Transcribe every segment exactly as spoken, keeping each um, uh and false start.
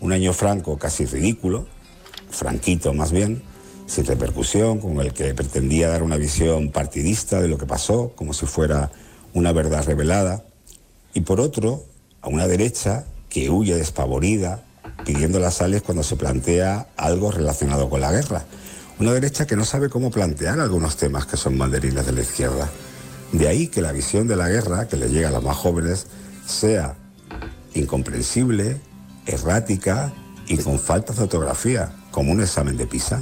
un año franco casi ridículo, franquito más bien, sin repercusión, con el que pretendía dar una visión partidista de lo que pasó, como si fuera una verdad revelada, y por otro, a una derecha que huye despavorida, pidiendo las sales cuando se plantea algo relacionado con la guerra. Una derecha que no sabe cómo plantear algunos temas que son banderines de la izquierda. De ahí que la visión de la guerra, que le llega a los más jóvenes, sea incomprensible, errática y con faltas de ortografía, como un examen de PISA.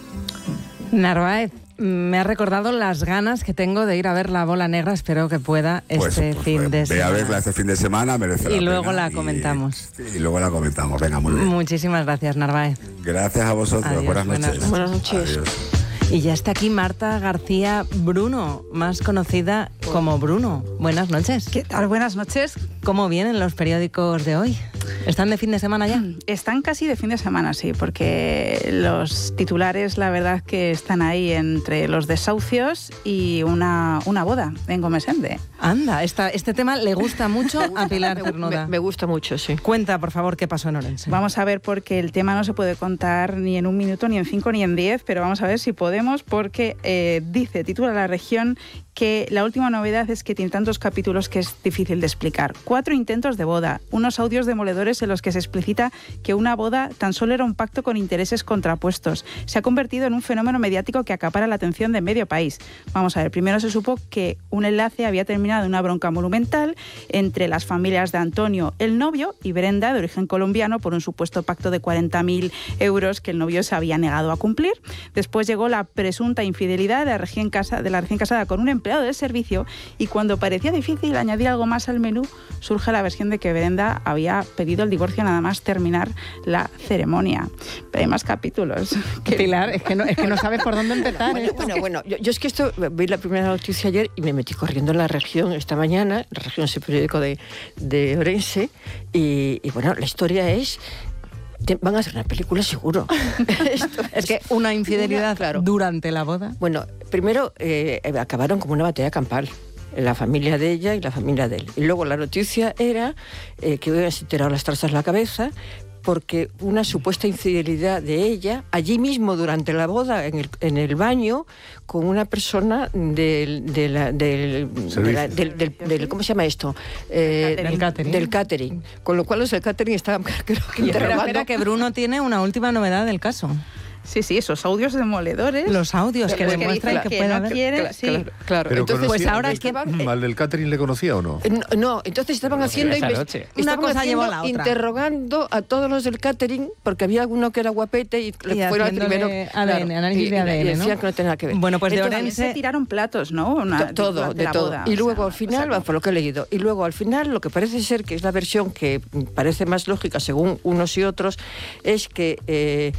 Narváez, me ha recordado las ganas que tengo de ir a ver La Bola Negra. Espero que pueda Pues, este pues, fin ve, de semana. Ve a verla este fin de semana, merece la Y pena. luego la y, comentamos. Y luego la comentamos, venga, muy bien. Muchísimas gracias, Narváez. Gracias a vosotros, Adiós, buenas buenas noches. noches. Buenas noches. Adiós. Y ya está aquí Marta García Bruno, más conocida como Bruno. Buenas noches. ¿Qué tal? Buenas noches. ¿Cómo vienen los periódicos de hoy? ¿Están de fin de semana ya? Están casi de fin de semana, sí, porque los titulares, la verdad, que están ahí entre los desahucios y una, una boda en Gomesende. Anda, esta, este tema le gusta mucho a Pilar Me, Cernuda. me, me gusta mucho, sí. Cuenta, por favor, qué pasó en Orense. Vamos a ver, porque el tema no se puede contar ni en un minuto, ni en cinco, ni en diez, pero vamos a ver si podemos, porque eh, dice, titula La Región, que la última novedad es que tiene tantos capítulos que es difícil de explicar. Cuatro intentos de boda, unos audios demoledores en los que se explicita que una boda tan solo era un pacto con intereses contrapuestos. Se ha convertido en un fenómeno mediático que acapara la atención de medio país. Vamos a ver, primero se supo que un enlace había terminado en una bronca monumental entre las familias de Antonio, el novio, y Brenda, de origen colombiano, por un supuesto pacto de cuarenta mil euros que el novio se había negado a cumplir. Después llegó la presunta infidelidad de la recién, casa, de la recién casada con un empleado del servicio, y cuando parecía difícil añadir algo más al menú, surge la versión de que Brenda había pedido el divorcio nada más terminar la ceremonia. Pero hay más capítulos. Que... Pilar, es que, no, es que no sabes por dónde empezar. Bueno, bueno, bueno yo, yo es que esto, vi la primera noticia ayer y me metí corriendo en La Región esta mañana. La Región es el periódico de, de Orense, y, y bueno, la historia es... Van a hacer una película seguro. Esto es que una infidelidad una, claro. durante la boda. Bueno, primero eh, acabaron como una batalla campal. La familia de ella y la familia de él. Y luego la noticia era eh, que hubieran tirado las trazas en la cabeza porque una supuesta infidelidad de ella, allí mismo durante la boda, en el, en el baño, con una persona del, de la, del, de la, del, del, del... ¿Cómo se llama esto? Eh, del catering. Del catering. Con lo cual los del catering estaban... Creo que espera, espera, que Bruno tiene una última novedad del caso. Sí, sí, esos audios demoledores. Los audios que demuestran que, que, que puede no haber. Quiere, claro, sí. claro, claro. Pero entonces, conocía, pues ahora es que ¿Mal del catering le conocía o no? No, no entonces estaban haciendo invest- una cosa llevó a la otra. Interrogando a todos los del catering, porque había alguno que era guapete y, y fue el primero. A D N, claro, análisis de A D N, y decían ¿no? que no tenía nada que ver. Bueno, pues entonces, de Orense se tiraron platos, ¿no? Una, todo, de, de todo. Boda, y luego o sea, al final, o sea, por lo que he leído, y luego al final lo que parece ser que es la versión que parece más lógica según unos y otros, es que eh,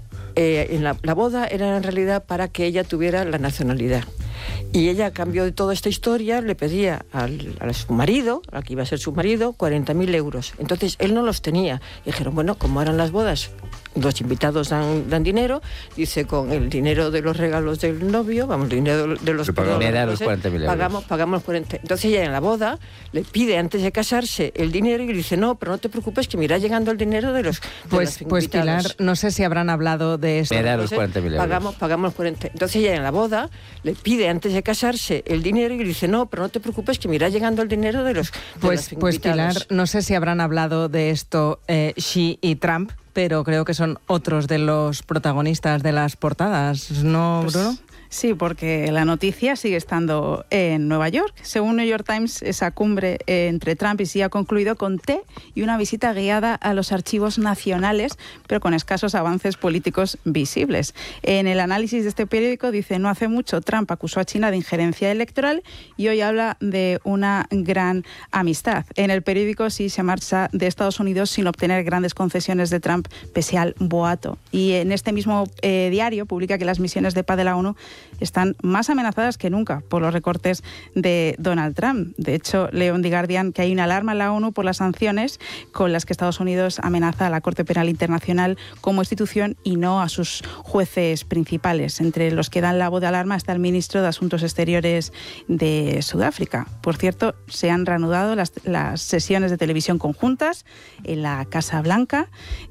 Eh, en la, la boda era en realidad para que ella tuviera la nacionalidad. Y ella, a cambio de toda esta historia, le pedía al, a su marido, a que iba a ser su marido, cuarenta mil euros. Entonces, él no los tenía. Y dijeron, bueno, como eran las bodas, los invitados dan, dan dinero, dice, con el dinero de los regalos del novio, vamos, el dinero de los... Me da los cuarenta mil euros. Pagamos, pagamos cuarenta. Entonces ella en la boda le pide antes de casarse el dinero y le dice, no, pero no te preocupes, que me irá llegando el dinero de los de Pues, los pues Pilar, no sé si habrán hablado de esto. Me da los cuarenta mil euros. Pagamos, pagamos cuarenta. Entonces ella en la boda le pide antes de casarse el dinero y le dice, no, pero no te preocupes, que me irá llegando el dinero de los de Pues, los pues invitados. Pilar, no sé si habrán hablado de esto eh, Xi y Trump, pero creo que son otros de los protagonistas de las portadas, ¿no, pues, Bruno? Sí, porque la noticia sigue estando en Nueva York. Según New York Times, esa cumbre entre Trump y Xi ha concluido con té y una visita guiada a los archivos nacionales, pero con escasos avances políticos visibles. En el análisis de este periódico dice, no hace mucho Trump acusó a China de injerencia electoral y hoy habla de una gran amistad. En el periódico Xi se marcha de Estados Unidos sin obtener grandes concesiones de Trump, pese al boato. Y en este mismo eh, diario publica que las misiones de paz de la ONU están más amenazadas que nunca por los recortes de Donald Trump. De hecho, leo en The Guardian que hay una alarma en la ONU por las sanciones con las que Estados Unidos amenaza a la Corte Penal Internacional como institución y no a sus jueces principales. Entre los que dan la voz de alarma está el ministro de Asuntos Exteriores de Sudáfrica. Por cierto, se han reanudado las, las sesiones de televisión conjuntas en la Casa Blanca.